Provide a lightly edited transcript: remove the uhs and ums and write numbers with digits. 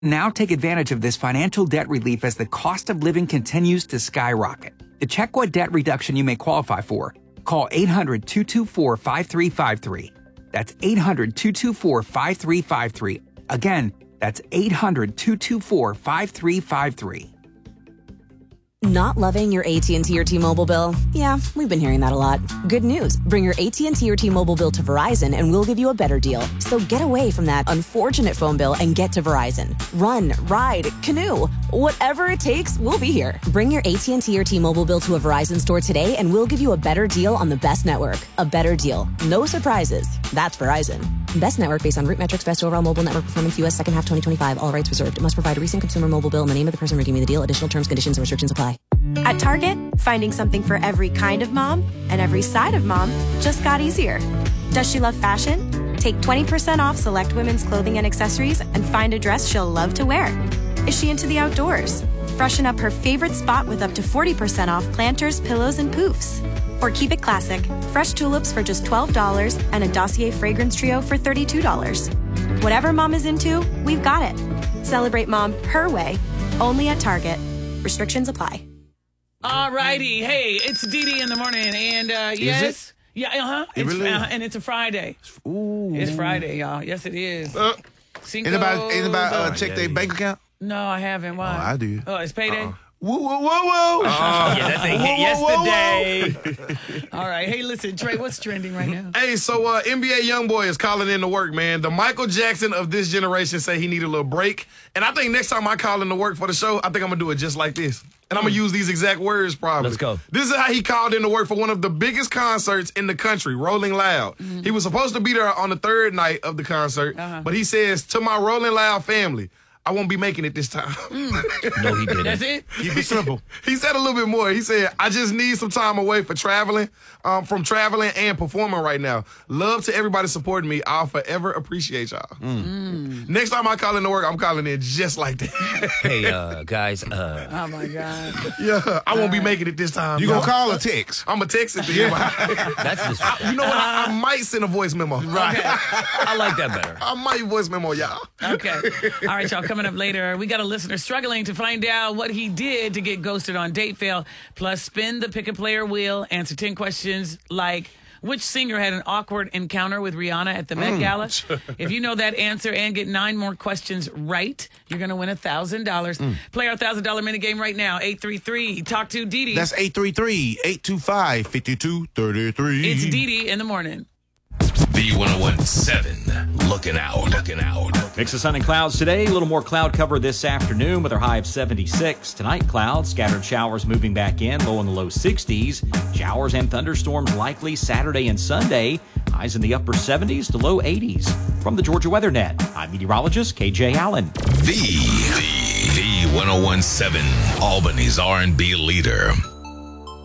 Now take advantage of this financial debt relief as the cost of living continues to skyrocket. To check what debt reduction you may qualify for, call 800-224-5353. That's 800-224-5353. Again, that's 800-224-5353. Not loving your AT&T or T-Mobile bill? Yeah, we've been hearing that a lot. Good news. Bring your AT&T or T-Mobile bill to Verizon and we'll give you a better deal. So get away from that unfortunate phone bill and get to Verizon. Run, ride, canoe. Whatever it takes, we'll be here. Bring your AT&T or T-Mobile bill to a Verizon store today and we'll give you a better deal on the best network. A better deal. No surprises. That's Verizon. Best network based on root metrics, best overall mobile network performance, U.S. second half 2025. All rights reserved. Must provide a recent consumer mobile bill and the name of the person redeeming the deal. Additional terms, conditions, and restrictions apply. At Target, finding something for every kind of mom and every side of mom just got easier. Does she love fashion? Take 20% off select women's clothing and accessories and find a dress she'll love to wear. Is she into the outdoors? Freshen up her favorite spot with up to 40% off planters, pillows, and poofs. Or keep it classic. Fresh tulips for just $12 and a Dossier fragrance trio for $32. Whatever mom is into, we've got it. Celebrate mom her way. Only at Target. Restrictions apply. All righty. Hey, it's Dee in the morning. And yes. Yeah, and it's a Friday. Ooh. It's Friday, y'all. Yes, it is. Anybody check their bank account? No, I haven't. Why? Oh, I do. Oh, it's payday? Whoa, whoa, whoa, whoa. Yeah, that thing hit yesterday. All right. Hey, listen, Trey, what's trending right now? Hey, so NBA YoungBoy is calling in to work, man. The Michael Jackson of this generation say he need a little break. And I think next time I call in to work for the show, I think I'm going to do it just like this. And I'm going to use these exact words probably. Let's go. This is how he called in to work for one of the biggest concerts in the country, Rolling Loud. Mm-hmm. He was supposed to be there on the third night of the concert, but he says, to my Rolling Loud family, I won't be making it this time. No, he didn't. That's it? Keep it simple. He said a little bit more. He said, I just need some time away for traveling, from traveling and performing right now. Love to everybody supporting me. I'll forever appreciate y'all. Next time I call in to work, I'm calling in just like that. Hey, guys. Oh, my God. Yeah, I won't be making it this time. You gonna call or text? I'm going to text it to you. That's disrespectful. You know what? I might send a voice memo. Right. I like that better. I might voice memo y'all. Okay. All right, y'all. Coming up later, we got a listener struggling to find out what he did to get ghosted on date fail. Plus, spin the pick a player wheel. Answer 10 questions like, which singer had an awkward encounter with Rihanna at the Met Gala? If you know that answer and get 9 more questions right, you're going to win $1,000. Play our $1,000 minute game right now. 833. Talk to Dee. That's 833-825-5233. It's Dee in the morning. V1017, looking out. Mix of sun and clouds today. A little more cloud cover this afternoon with our high of 76. Tonight, clouds, scattered showers moving back in, low in the low 60s. Showers and thunderstorms likely Saturday and Sunday. Highs in the upper 70s to low 80s. From the Georgia Weather Net, I'm meteorologist KJ Allen. V1017, Albany's R&B leader.